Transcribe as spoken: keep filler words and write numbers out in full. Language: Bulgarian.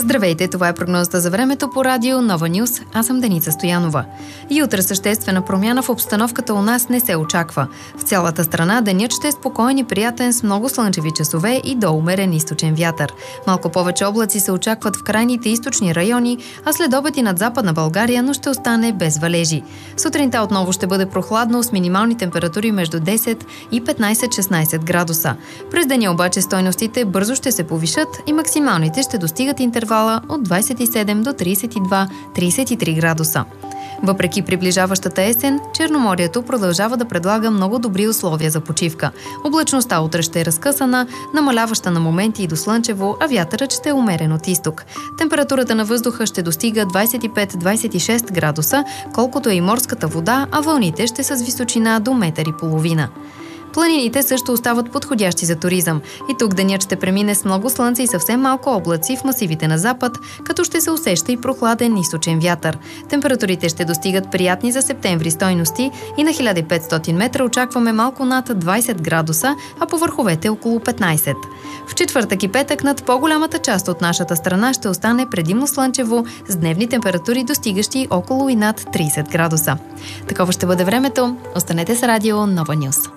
Здравейте, това е прогнозата за времето по радио Нова Нюс. Аз съм Деница Стоянова. И утре съществена промяна в обстановката у нас не се очаква. В цялата страна денят ще е спокоен и приятен с много слънчеви часове и до умерен източен вятър. Малко повече облаци се очакват в крайните източни райони, а след обед и над Западна България, но ще остане без валежи. Сутринта отново ще бъде прохладно с минимални температури между десет и петнайсет-шестнайсет градуса. През деня обаче стойностите бързо ще се повишат и максималните ще достигат интервала от двайсет и седем до трийсет и два - трийсет и три градуса. Въпреки приближаващата есен, Черноморието продължава да предлага много добри условия за почивка. Облачността утре ще е разкъсана, намаляваща на моменти и до слънчево, а вятърът ще е умерен от изток. Температурата на въздуха ще достига двайсет и пет - двайсет и шест градуса, колкото е и морската вода, а вълните ще са с височина до метър и половина. Планините също остават подходящи за туризъм. И тук денят ще премине с много слънце и съвсем малко облаци в масивите на запад, като ще се усеща и прохладен източен вятър. Температурите ще достигат приятни за септември стойности и на хиляда и петстотин метра очакваме малко над двайсет градуса, а по върховете около петнайсет. В четвъртък и петък над по-голямата част от нашата страна ще остане предимно слънчево с дневни температури достигащи около и над трийсет градуса. Такова ще бъде времето. Останете с радио Нова Нюс.